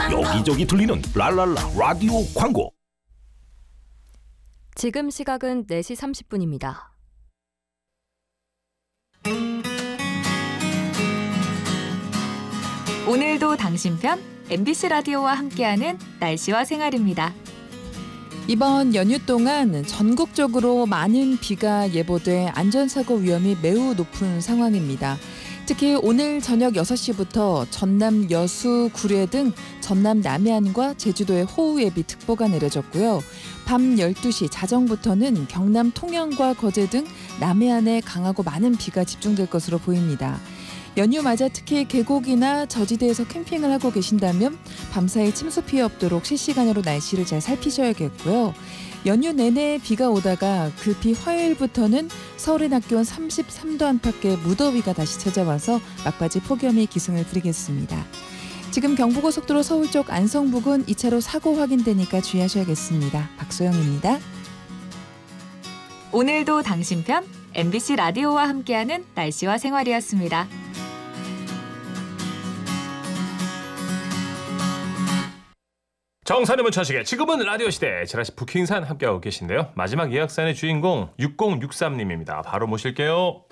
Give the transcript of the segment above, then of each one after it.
여기저기 들리는 랄랄라 라디오 광고. 지금 시각은 4시 30분입니다. 오늘도 당신 편 MBC 라디오와 함께하는 날씨와 생활입니다. 이번 연휴 동안 전국적으로 많은 비가 예보돼 안전사고 위험이 매우 높은 상황입니다. 특히 오늘 저녁 6시부터 전남 여수, 구례 등 전남 남해안과 제주도에 호우예비특보가 내려졌고요. 밤 12시 자정부터는 경남 통영과 거제 등 남해안에 강하고 많은 비가 집중될 것으로 보입니다. 연휴 맞아 특히 계곡이나 저지대에서 캠핑을 하고 계신다면 밤사이 침수 피해 없도록 실시간으로 날씨를 잘 살피셔야겠고요. 연휴 내내 비가 오다가 급히 화요일부터는 서울의 낮 기온 33도 안팎의 무더위가 다시 찾아와서 막바지 폭염이 기승을 부리겠습니다. 지금 경부고속도로 서울 쪽 안성 부근 2차로 사고 확인되니까 주의하셔야겠습니다. 박소영입니다. 오늘도 당신 편 MBC 라디오와 함께하는 날씨와 생활이었습니다. 정선의 천식의 지금은 라디오 시대 지라시 부킹산 함께하고 계신데요. 마지막 예약산의 주인공 6063님입니다. 바로 모실게요.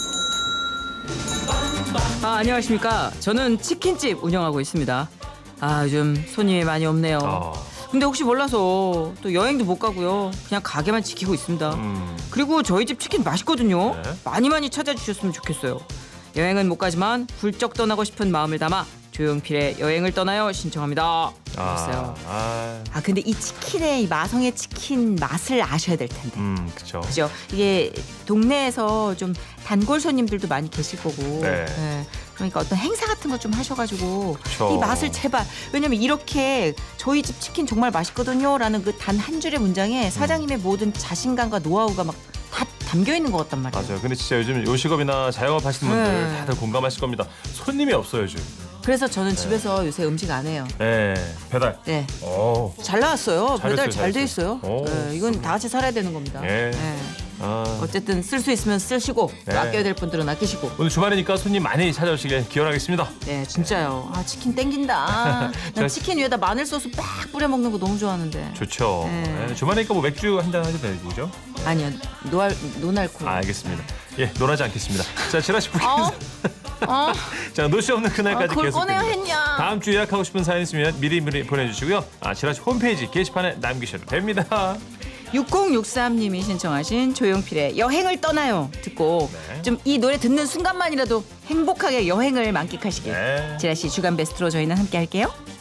안녕하십니까. 저는 치킨집 운영하고 있습니다. 요즘 손님이 많이 없네요. 근데 혹시 몰라서 또 여행도 못 가고요. 그냥 가게만 지키고 있습니다. 그리고 저희 집 치킨 맛있거든요. 네. 많이 찾아주셨으면 좋겠어요. 여행은 못 가지만 훌쩍 떠나고 싶은 마음을 담아 조용필의 여행을 떠나요 신청합니다. 그랬어요. 근데 이 치킨의 이 마성의 치킨 맛을 아셔야 될 텐데. 그렇죠. 그죠? 이게 동네에서 좀 단골 손님들도 많이 계실 거고. 네. 네. 그러니까 어떤 행사 같은 거 좀 하셔가지고 그쵸. 이 맛을 제발. 왜냐면 이렇게 저희 집 치킨 정말 맛있거든요라는 그 단 한 줄의 문장에 사장님의 모든 자신감과 노하우가 막 다 담겨 있는 것 같단 말이에요. 맞아요. 근데 진짜 요즘 요식업이나 자영업 하시는 분들 네. 다들 공감하실 겁니다. 손님이 없어요 요즘. 그래서 저는 집에서 요새 음식 안 해요. 네. 배달. 네. 오. 잘 나왔어요. 배달 잘했어요, 잘 돼 잘했어요. 있어요. 오, 네, 이건 다 같이 살아야 되는 겁니다. 예. 네. 아. 어쨌든 쓸 수 있으면 쓰시고 네. 또 아껴야 될 분들은 아끼시고. 오늘 주말이니까 손님 많이 찾아오시길 기원하겠습니다. 네, 진짜요. 치킨 땡긴다. 난 치킨 위에다 마늘 소스 빡 뿌려 먹는 거 너무 좋아하는데. 좋죠. 네. 네, 주말이니까 뭐 맥주 한잔 하셔도 되죠? 아니요, 노날콜. 알겠습니다. 예, 놀라지 않겠습니다. 자, 지라시 부킹산. 자, 노시 없는 그날까지 그걸 꺼내야 계속됩니다. 했냐. 다음 주 예약하고 싶은 사연 있으면 미리 보내주시고요. 지라시 홈페이지 게시판에 남기셔도 됩니다. 6063님이 신청하신 조용필의 여행을 떠나요 듣고 네. 좀 이 노래 듣는 순간만이라도 행복하게 여행을 만끽하시길. 네. 지라시 주간 베스트로 저희는 함께 할게요.